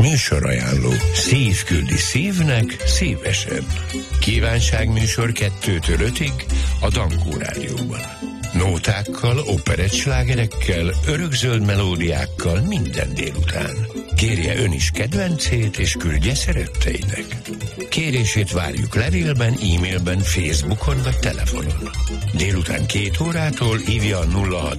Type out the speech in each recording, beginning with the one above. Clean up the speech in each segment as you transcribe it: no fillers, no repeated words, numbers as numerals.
Műsorajánló. Szív küldi szívnek szívesen. Kívánságműsor 2-től 5-ig a Dankó Rádióban. Nótákkal, operettslágerekkel, örökzöld melódiákkal minden délután. Kérje ön is kedvencét, és küldje szeretteinek. Kérését várjuk levélben, e-mailben, Facebookon vagy telefonon. Délután 2 órától hívja a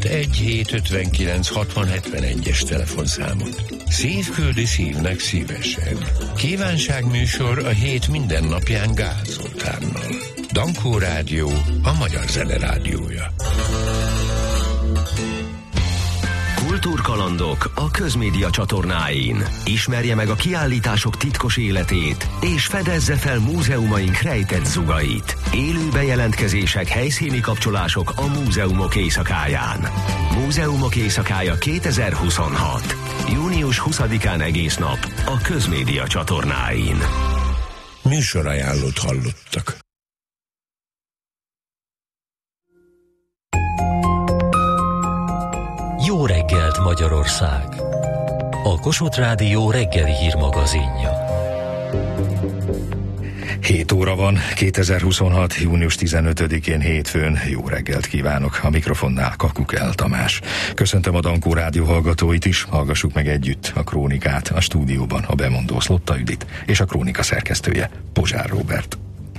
061-759-6071-es telefonszámot. Szív küldi szívnek szívesen. Kívánságműsor a hét minden napján Gál Zoltánnal. Dankó Rádió, a magyar zene rádiója. Kultúrkalandok a Közmédia csatornáin. Ismerje meg a kiállítások titkos életét, és fedezze fel múzeumaink rejtett zugait. Élő bejelentkezések, helyszíni kapcsolások a múzeumok éjszakáján. Múzeumok éjszakája 2026. Június 20-án egész nap a Közmédia csatornáin. Műsorajánlót hallottak. Jó reggelt, Magyarország! A Kossuth Rádió reggeli hírmagazinja. 7 óra van, 2026. június 15-én hétfőn. Jó reggelt kívánok! A mikrofonnál Kakukel Tamás. Köszöntöm a Dankó Rádió hallgatóit is, hallgassuk meg együtt a krónikát. A stúdióban a bemondó Szlotta Judit és a krónika szerkesztője Pozsár Róbert.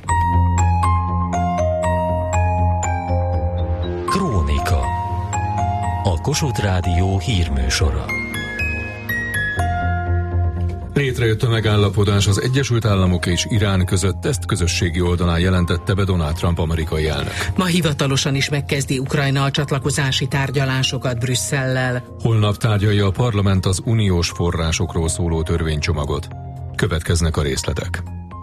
Krónika. A Kossuth Rádió hírműsora. Létrejött a megállapodás az Egyesült Államok és Irán között, ezt közösségi oldalán jelentette be Donald Trump amerikai elnök. Ma hivatalosan is megkezdi Ukrajna a csatlakozási tárgyalásokat Brüsszellel. Holnap tárgyalja a parlament az uniós forrásokról szóló törvénycsomagot. Következnek a részletek.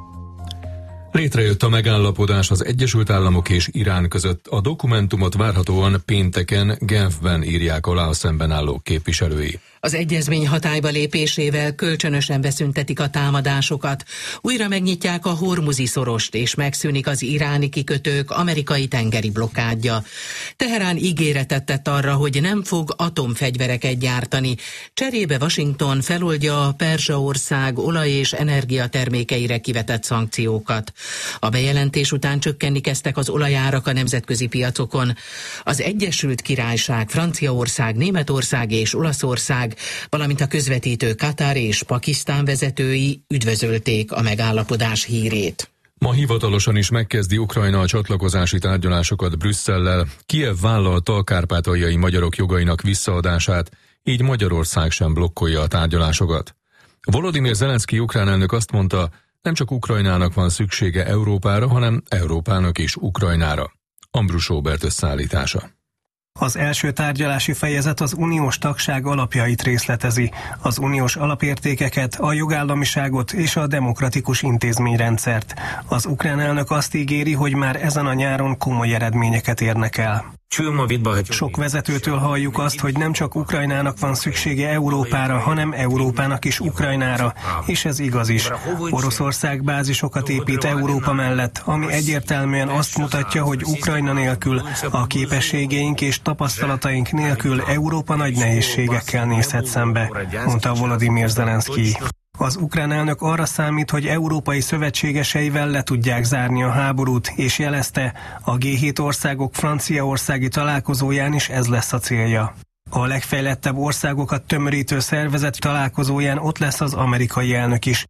Létrejött a megállapodás az Egyesült Államok és Irán között. A dokumentumot várhatóan pénteken Genfben írják alá a szemben álló képviselői. Az egyezmény hatályba lépésével kölcsönösen beszüntetik a támadásokat, újra megnyitják a Hormuzi szorost, és megszűnik az iráni kikötők amerikai tengeri blokkádja. Teherán ígéretet tett arra, hogy nem fog atomfegyvereket gyártani. Cserébe Washington feloldja a Perzsaország olaj- és energiatermékeire kivetett szankciókat. A bejelentés után csökkenni kezdtek az olajárak a nemzetközi piacokon. Az Egyesült Királyság, Franciaország, Németország és Olaszország, valamint a közvetítő Katar és Pakisztán vezetői üdvözölték a megállapodás hírét. Ma hivatalosan is megkezdi Ukrajna a csatlakozási tárgyalásokat Brüsszellel. Kijev vállalta a kárpátaljai magyarok jogainak visszaadását, így Magyarország sem blokkolja a tárgyalásokat. Volodymyr Zelenszky ukrán elnök azt mondta, nem csak Ukrajnának van szüksége Európára, hanem Európának is Ukrajnára. Ambrus Róbert összeállítása. Az első tárgyalási fejezet az uniós tagság alapjait részletezi, az uniós alapértékeket, a jogállamiságot és a demokratikus intézményrendszert. Az ukrán elnök azt ígéri, hogy már ezen a nyáron komoly eredményeket érnek el. Sok vezetőtől halljuk azt, hogy nem csak Ukrajnának van szüksége Európára, hanem Európának is Ukrajnára, és ez igaz is. Oroszország bázisokat épít Európa mellett, ami egyértelműen azt mutatja, hogy Ukrajna nélkül, a képességeink és tapasztalataink nélkül Európa nagy nehézségekkel nézhet szembe, mondta Volodymyr Zelenszky. Az ukrán elnök arra számít, hogy európai szövetségeseivel le tudják zárni a háborút, és jelezte, a G7 országok franciaországi találkozóján is ez lesz a célja. A legfejlettebb országokat tömörítő szervezet találkozóján ott lesz az amerikai elnök is.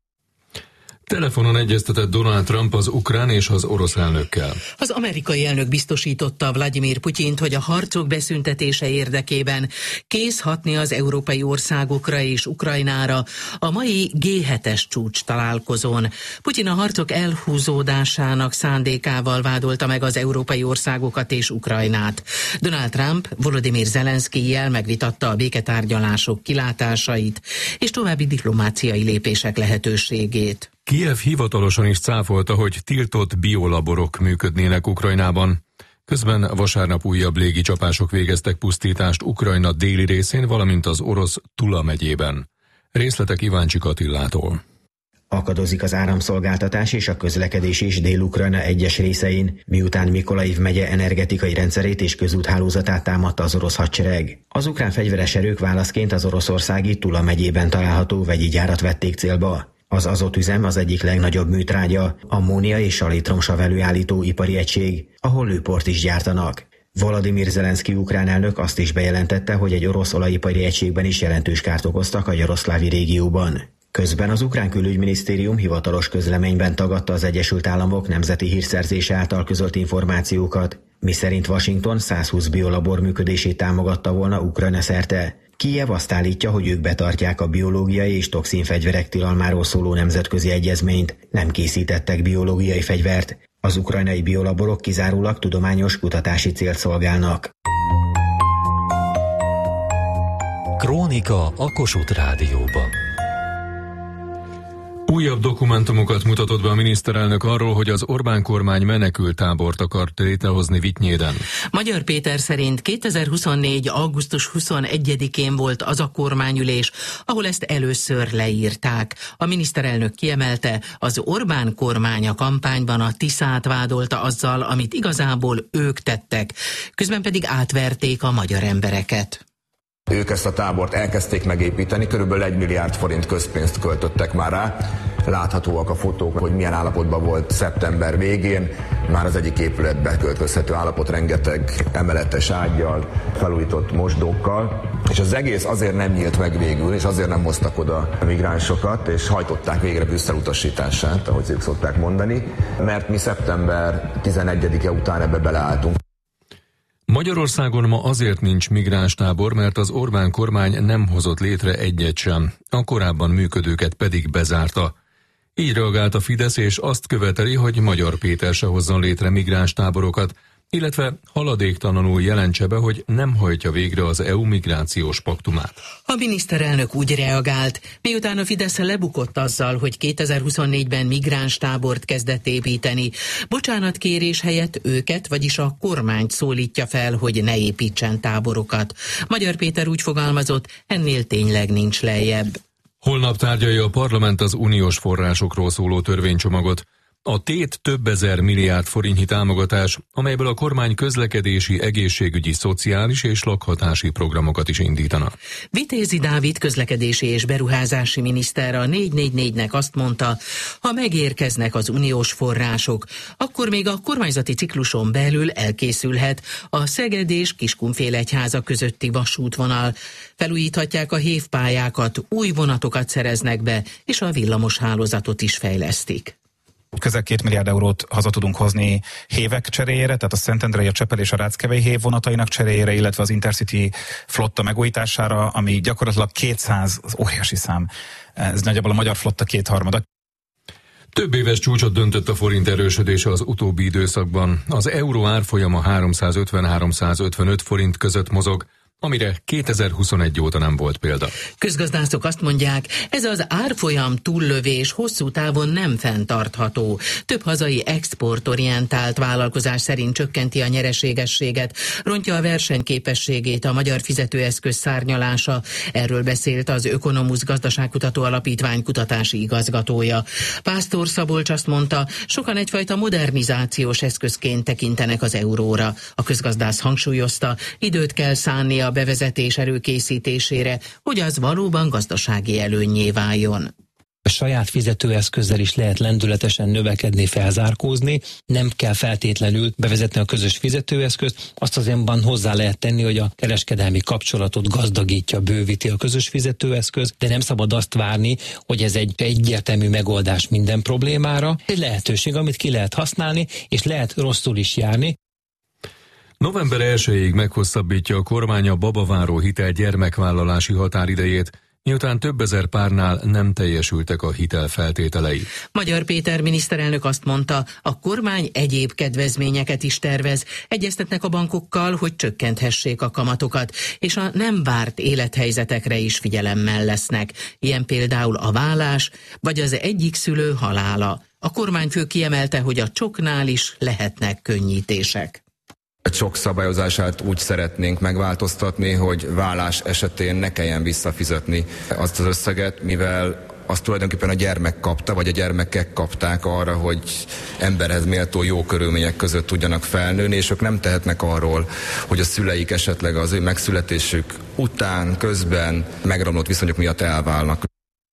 Telefonon egyeztetett Donald Trump az ukrán és az orosz elnökkel. Az amerikai elnök biztosította Vladimir Putyint, hogy a harcok beszüntetése érdekében kész hatni az európai országokra és Ukrajnára a mai G7-es csúcs találkozón. Putyin a harcok elhúzódásának szándékával vádolta meg az európai országokat és Ukrajnát. Donald Trump Volodymyr Zelenszkijjel megvitatta a béketárgyalások kilátásait és további diplomáciai lépések lehetőségét. Kijev hivatalosan is cáfolta, hogy tiltott biolaborok működnének Ukrajnában. Közben vasárnap újabb légicsapások végeztek pusztítást Ukrajna déli részén, valamint az orosz Tula megyében. Részletek Iváncsik Attillától. Akadozik az áramszolgáltatás és a közlekedés is Dél-Ukrajna egyes részein, miután Mikolaiv megye energetikai rendszerét és közúthálózatát támadta az orosz hadsereg. Az ukrán fegyveres erők válaszként az oroszországi Tula megyében található vegyi gyárat vették célba. Az azotüzem az egyik legnagyobb műtrágya, ammónia és salitromsav előállító ipari egység, ahol lőport is gyártanak. Volodymyr Zelenszky ukrán elnök azt is bejelentette, hogy egy orosz olajipari egységben is jelentős kárt okoztak a jaroszlávi régióban. Közben az ukrán külügyminisztérium hivatalos közleményben tagadta az Egyesült Államok nemzeti hírszerzése által közölt információkat, miszerint Washington 120 biolabor működését támogatta volna Ukrajna szerte. Kijev azt állítja, hogy ők betartják a biológiai és toxinfegyverek tilalmáról szóló nemzetközi egyezményt, nem készítettek biológiai fegyvert. Az ukrajnai biolaborok kizárólag tudományos kutatási célt szolgálnak. Krónika a Kossuth Rádióban. Újabb dokumentumokat mutatott be a miniszterelnök arról, hogy az Orbán kormány menekülttábort akart létrehozni Vitynyéden. Magyar Péter szerint 2024. augusztus 21-én volt az a kormányülés, ahol ezt először leírták. A miniszterelnök kiemelte, az Orbán kormány a kampányban a Tiszát vádolta azzal, amit igazából ők tettek, közben pedig átverték a magyar embereket. Ők ezt a tábort elkezdték megépíteni, körülbelül 1 milliárd forint közpénzt költöttek már rá. Láthatóak a fotók, hogy milyen állapotban volt szeptember végén. Már az egyik épületben költözhető állapot, rengeteg emeletes ággyal, felújított mosdókkal. És az egész azért nem nyílt meg végül, és azért nem hoztak oda migránsokat, és hajtották végre Brüsszel utasítását, ahogy ők szokták mondani, mert mi szeptember 11-e után ebbe beleálltunk. Magyarországon ma azért nincs migránstábor, mert az Orbán kormány nem hozott létre egyet sem, a korábban működőket pedig bezárta. Így reagált a Fidesz, és azt követeli, hogy Magyar Péter se hozzon létre migránstáborokat, illetve haladéktalanul jelentse be, hogy nem hajtja végre az EU migrációs paktumát. A miniszterelnök úgy reagált, miután a Fidesz lebukott azzal, hogy 2024-ben migránstábort kezdett építeni. Bocsánatkérés helyett őket, vagyis a kormányt szólítja fel, hogy ne építsen táborokat. Magyar Péter úgy fogalmazott, ennél tényleg nincs lejjebb. Holnap tárgyalja a parlament az uniós forrásokról szóló törvénycsomagot. A tét több ezer milliárd forintnyi támogatás, amelyből a kormány közlekedési, egészségügyi, szociális és lakhatási programokat is indítana. Vitézi Dávid közlekedési és beruházási miniszter a 444-nek azt mondta, ha megérkeznek az uniós források, akkor még a kormányzati cikluson belül elkészülhet a Szeged és Kiskunfélegyháza közötti vasútvonal. Felújíthatják a hévpályákat, új vonatokat szereznek be, és a villamos hálózatot is fejlesztik. Közel 2 milliárd eurót haza tudunk hozni hévek cseréjére, tehát a Szentendrei, a Csepel és a Ráckevei hév vonatainak cseréjére, illetve az Intercity flotta megújítására, ami gyakorlatilag 200, az óriási szám. Ez nagyjából a magyar flotta 2/3. Több éves csúcsot döntött a forint erősödése az utóbbi időszakban. Az euró árfolyama 350-355 forint között mozog, amire 2021 óta nem volt példa. Közgazdászok azt mondják, ez az árfolyam túllövés hosszú távon nem fenntartható. Több hazai exportorientált vállalkozás szerint csökkenti a nyereségességet, rontja a versenyképességét a magyar fizetőeszköz szárnyalása. Erről beszélt az Ökonomusz Gazdaságkutató Alapítvány kutatási igazgatója. Pásztor Szabolcs azt mondta, sokan egyfajta modernizációs eszközként tekintenek az euróra. A közgazdász hangsúlyozta, időt kell szánni a bevezetés előkészítésére, hogy az valóban gazdasági előnnyé váljon. A saját fizetőeszközzel is lehet lendületesen növekedni, felzárkózni, nem kell feltétlenül bevezetni a közös fizetőeszközt, azt azonban hozzá lehet tenni, hogy a kereskedelmi kapcsolatot gazdagítja, bővíti a közös fizetőeszköz, de nem szabad azt várni, hogy ez egy egyértelmű megoldás minden problémára. Egy lehetőség, amit ki lehet használni, és lehet rosszul is járni. November 1-ig meghosszabbítja a kormány a babaváró hitel gyermekvállalási határidejét, miután több ezer párnál nem teljesültek a hitel feltételei. Magyar Péter miniszterelnök azt mondta, a kormány egyéb kedvezményeket is tervez, egyeztetnek a bankokkal, hogy csökkenthessék a kamatokat, és a nem várt élethelyzetekre is figyelemmel lesznek, ilyen például a vállás, vagy az egyik szülő halála. A kormányfő kiemelte, hogy a csoknál is lehetnek könnyítések. A csok szabályozását úgy szeretnénk megváltoztatni, hogy vállás esetén ne kelljen visszafizetni azt az összeget, mivel azt tulajdonképpen a gyermek kapta, vagy a gyermekek kapták arra, hogy emberhez méltó jó körülmények között tudjanak felnőni, és ők nem tehetnek arról, hogy a szüleik esetleg az ő megszületésük után, közben megromlott viszonyok miatt elválnak.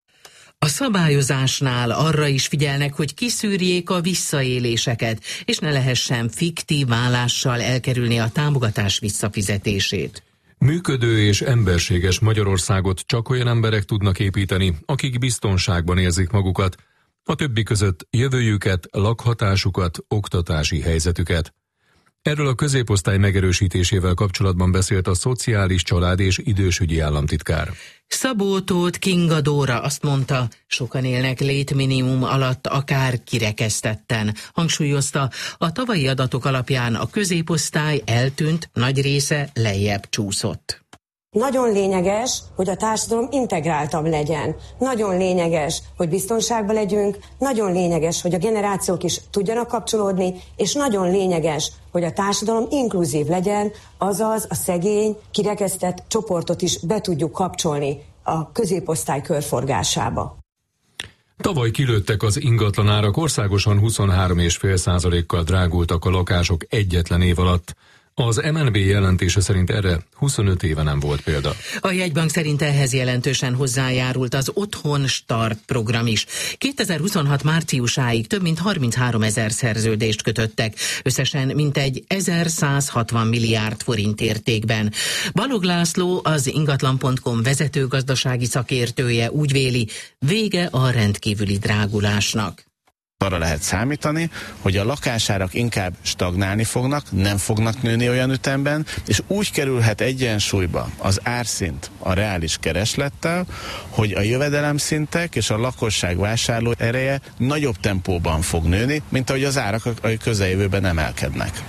A szabályozásnál arra is figyelnek, hogy kiszűrjék a visszaéléseket, és ne lehessen fiktív vállással elkerülni a támogatás visszafizetését. Működő és emberséges Magyarországot csak olyan emberek tudnak építeni, akik biztonságban érzik magukat, a többi között jövőjüket, lakhatásukat, oktatási helyzetüket. Erről a középosztály megerősítésével kapcsolatban beszélt a Szociális, Család és Idősügyi államtitkár. Szabó Tóth Kinga Dóra azt mondta, sokan élnek létminimum alatt, akár kirekesztetten. Hangsúlyozta, a tavalyi adatok alapján a középosztály eltűnt, nagy része lejjebb csúszott. Nagyon lényeges, hogy a társadalom integráltabb legyen. Nagyon lényeges, hogy biztonságban legyünk, nagyon lényeges, hogy a generációk is tudjanak kapcsolódni, és nagyon lényeges, hogy a társadalom inkluzív legyen, azaz a szegény, kirekesztett csoportot is be tudjuk kapcsolni a középosztály körforgásába. Tavaly kilőttek az ingatlanárak, országosan 23,5%-kal drágultak a lakások egyetlen év alatt. Az MNB jelentése szerint erre 25 éve nem volt példa. A jegybank szerint ehhez jelentősen hozzájárult az Otthon Start program is. 2026 márciusáig több mint 33 000 szerződést kötöttek, összesen mintegy 1160 milliárd forint értékben. Balog László, az ingatlan.com vezető gazdasági szakértője úgy véli, vége a rendkívüli drágulásnak. Arra lehet számítani, hogy a lakásárak inkább stagnálni fognak, nem fognak nőni olyan ütemben, és úgy kerülhet egyensúlyba az árszint a reális kereslettel, hogy a jövedelemszintek és a lakosság vásárló ereje nagyobb tempóban fog nőni, mint ahogy az árak a közeljövőben emelkednek.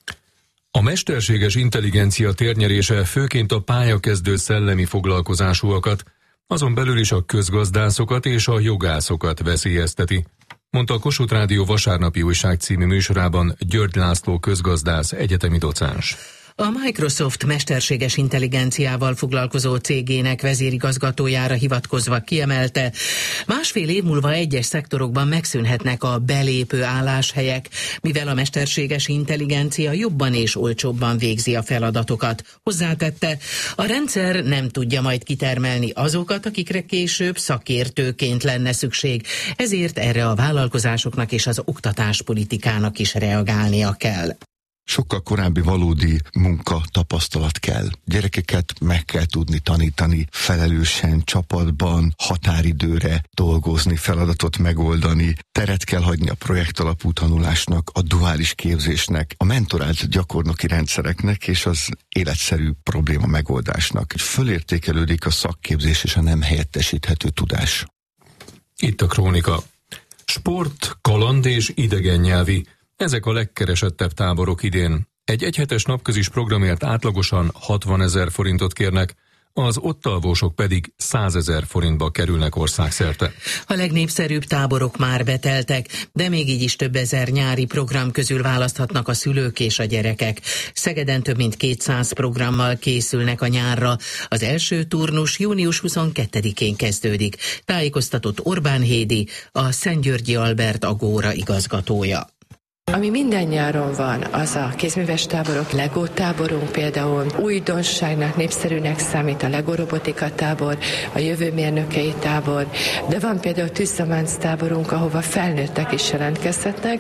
A mesterséges intelligencia térnyerése főként a pályakezdő szellemi foglalkozásúakat, azon belül is a közgazdászokat és a jogászokat veszélyezteti, mondta a Kossuth Rádió Vasárnapi Újság című műsorában György László közgazdász, egyetemi docens. A Microsoft mesterséges intelligenciával foglalkozó cégének vezérigazgatójára hivatkozva kiemelte, másfél év múlva egyes szektorokban megszűnhetnek a belépő álláshelyek, mivel a mesterséges intelligencia jobban és olcsóbban végzi a feladatokat. Hozzátette, a rendszer nem tudja majd kitermelni azokat, akikre később szakértőként lenne szükség, ezért erre a vállalkozásoknak és az oktatáspolitikának is reagálnia kell. Sokkal korábbi valódi munka, tapasztalat kell. Gyerekeket meg kell tudni tanítani, felelősen, csapatban, határidőre dolgozni, feladatot megoldani. Teret kell hagyni a projektalapú tanulásnak, a duális képzésnek, a mentorált gyakornoki rendszereknek és az életszerű probléma megoldásnak. Fölértékelődik a szakképzés és a nem helyettesíthető tudás. Itt a Krónika. Sport, kaland és idegen nyelvi. Ezek a legkeresettebb táborok idén. Egy egyhetes napközis programért átlagosan 60 000 forintot kérnek, az ott alvósok pedig 100 000 forintba kerülnek országszerte. A legnépszerűbb táborok már beteltek, de még így is több ezer nyári program közül választhatnak a szülők és a gyerekek. Szegeden több mint 200 programmal készülnek a nyárra. Az első turnus június 22-én kezdődik. Tájékoztatott Orbán Hédi, a Szentgyörgyi Albert Agóra igazgatója. Ami minden nyáron van, az a kézműves táborok, Lego táborunk például, újdonságnak, népszerűnek számít a Lego robotika tábor, a jövőmérnökei tábor, de van például tűzamánc táborunk, ahova felnőttek is jelentkezhetnek.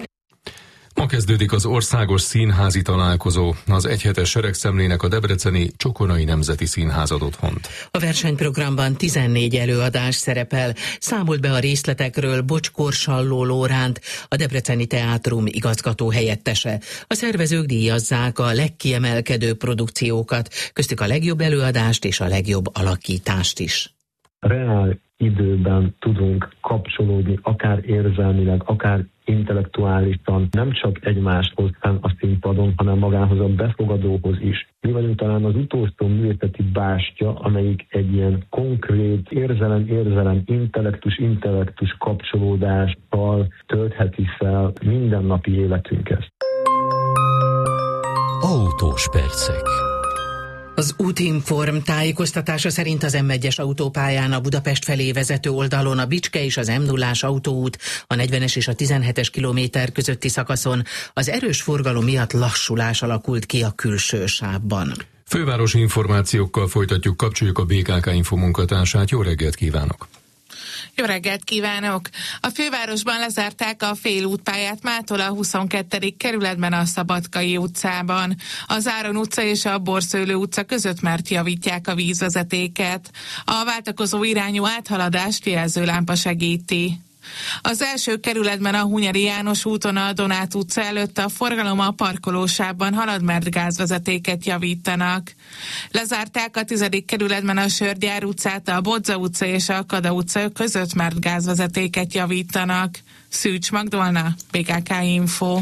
Ma kezdődik az országos színházi találkozó. Az egyhetes seregszemlének a debreceni Csokonai Nemzeti Színház ad otthont. A versenyprogramban 14 előadás szerepel. Számolt be a részletekről Bocskor Salló Lóránt, a Debreceni Teátrum igazgató helyettese. A szervezők díjazzák a legkiemelkedő produkciókat, köztük a legjobb előadást és a legjobb alakítást is. Reál időben tudunk kapcsolódni, akár érzelmileg, akár intellektuálisan, nem csak egymáshoz fenn a színpadon, hanem magához a befogadóhoz is. Mi vagyunk talán az utolsó művészeti bástya, amelyik egy ilyen konkrét érzelem, intellektus kapcsolódással töltheti fel mindennapi életünket. Autós percek. Az Útinform tájékoztatása szerint az M1-es autópályán a Budapest felé vezető oldalon a Bicske és az M0-ás autóút, a 40-es és a 17-es kilométer közötti szakaszon az erős forgalom miatt lassulás alakult ki a külső sávban. Fővárosi információkkal folytatjuk, kapcsoljuk a BKK Info munkatársát. Jó reggelt kívánok! Jó reggelt kívánok! A fővárosban lezárták a félútpályát mától a 22. kerületben a Szabadkai utcában. Az Áron utca és a Borszőlő utca között már javítják a vízvezetéket. A váltakozó irányú áthaladást jelzőlámpa segíti. Az első kerületben a Hunyadi János úton a Donát utca előtt a forgalom a parkolósávban halad, mert gázvezetéket javítanak. Lezárták a 10. kerületben a Sörgyár utcát, a Bodza utca és a Kada utca között, mert gázvezetéket javítanak. Szűcs Magdolna, BKK Info.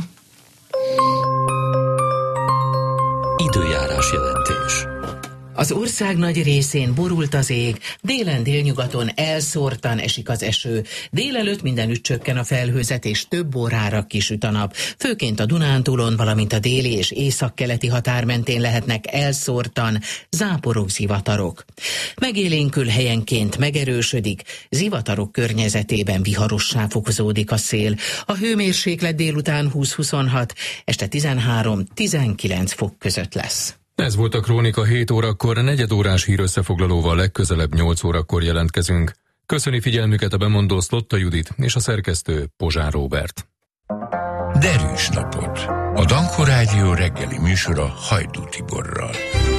Időjárás jelentés. Az ország nagy részén borult az ég, délen délnyugaton elszórtan esik az eső. Délelőtt mindenütt csökken a felhőzet és több órára kisüt a nap. Főként a Dunántúlon, valamint a déli és északkeleti határ mentén lehetnek elszórtan záporok, zivatarok. Megélénkül helyenként megerősödik, zivatarok környezetében viharossá fokozódik a szél. A hőmérséklet délután 20-26, este 13-19 fok között lesz. Ez volt a Krónika 7 órakor, negyedórás hírösszefoglalóval legközelebb 8 órakor jelentkezünk. Köszöni figyelmüket a bemondó Szlotta Judit és a szerkesztő Pozsár Róbert. Derűs napot! A Danko Rádió reggeli műsora Hajdú Tiborral.